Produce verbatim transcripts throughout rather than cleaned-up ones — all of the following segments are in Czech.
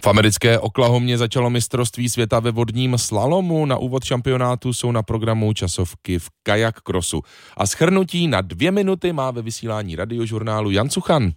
V americké Oklahomě začalo mistrovství světa ve vodním slalomu. Na úvod šampionátu jsou na programu časovky v kajak crossu. A shrnutí na dvě minuty má ve vysílání radiožurnálu Jan Suchan.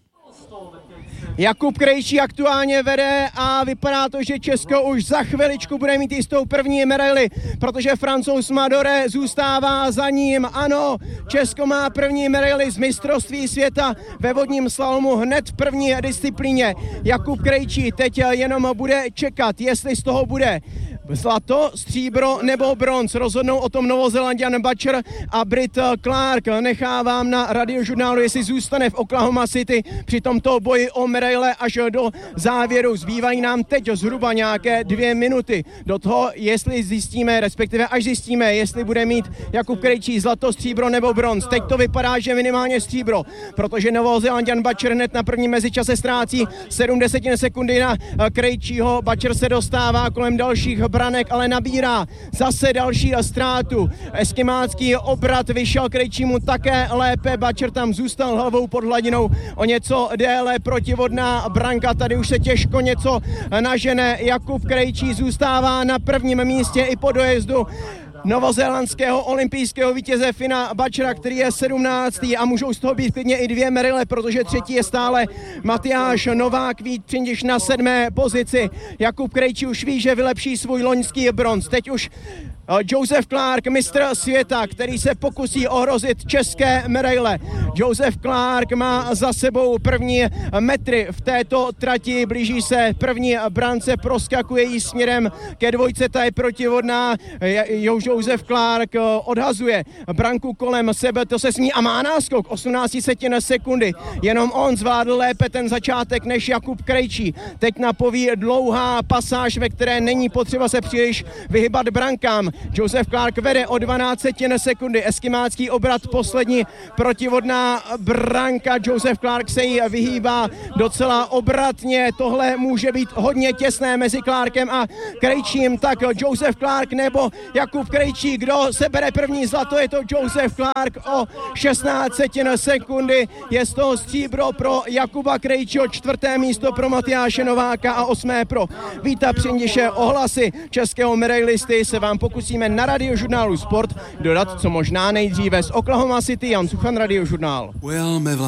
Jakub Krejčí aktuálně vede a vypadá to, že Česko už za chviličku bude mít jistou první medaili, protože Francouz Madore zůstává za ním. Ano, Česko má první medaili z mistrovství světa ve vodním slalomu hned v první disciplíně. Jakub Krejčí teď jenom bude čekat, jestli z toho bude zlato, stříbro nebo bronz. Rozhodnou o tom Novozélanďan Butcher a Brit Clark. Nechávám na radiožurnálu, jestli zůstane v Oklahoma City při tomto boji o medaile až do závěru. Zbývají nám teď zhruba nějaké dvě minuty do toho, jestli zjistíme, respektive až zjistíme, jestli bude mít Jakub Krejčí zlato, stříbro nebo bronz. Teď to vypadá, že minimálně stříbro, protože Novozélanďan Butcher hned na první mezičase ztrácí sedm desetin sekundy na Krejčího. Butcher se dostává kolem dalších branek, ale nabírá zase další ztrátu. Eskimácký obrat vyšel Krejčímu také lépe, Butcher tam zůstal hlavou pod hladinou o něco déle, protivodná branka, tady už se těžko něco nažene. Jakub Krejčí zůstává na prvním místě i po dojezdu novozélandského olympijského vítěze Fina Butchera, který je sedmnáctý a můžou z toho být klidně i dvě medaile, protože třetí je stále Matyáš Novák Vít Přindiš na sedmé pozici. Jakub Krejčí už ví, že vylepší svůj loňský bronz. Teď už Joseph Clark, mistr světa, který se pokusí ohrozit české medaile. Joseph Clark má za sebou první metry v této trati, blíží se první brance, proskakuje jí směrem ke dvojce, ta je protivodná. Joseph Clark odhazuje branku kolem sebe, to se smí a má náskok osmnáct setin sekundy. Jenom on zvládl lépe ten začátek než Jakub Krejčí. Teď napoví dlouhá pasáž, ve které není potřeba se příliš vyhybat brankám. Joseph Clark vede o dvanáct setin sekundy. Eskimácký obrat, poslední protivodná branka. Joseph Clark se jí vyhýbá docela obratně. Tohle může být hodně těsné mezi Clarkem a Krejčím. Tak Joseph Clark nebo Jakub Krejčí, kdo se bere první zlato, je to Joseph Clark o šestnáct setin sekundy. Je z toho stříbro pro Jakuba Krejčího, čtvrté místo pro Matyáše Nováka a osmé pro Víta Přindiše. Ohlasy českého medailisty se vám pokusíme na radiožurnálu Sport dodat co možná nejdříve z Oklahoma City. Jan Suchan, radiožurnál.